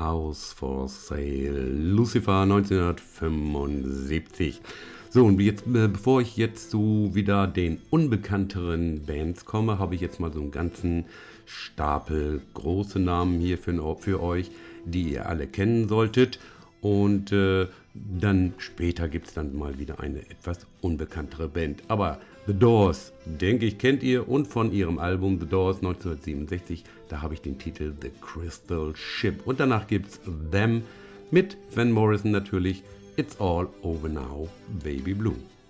House for Sale, Lucifer 1975. So, und jetzt, bevor ich jetzt zu wieder den unbekannteren Bands komme, habe ich jetzt mal so einen ganzen Stapel große Namen hier für euch, die ihr alle kennen solltet. Und dann später gibt es dann mal wieder eine etwas unbekanntere Band. Aber The Doors, denke ich, kennt ihr, und von ihrem Album The Doors 1967, da habe ich den Titel The Crystal Ship. Und danach gibt's Them mit Van Morrison natürlich, It's All Over Now, Baby Blue.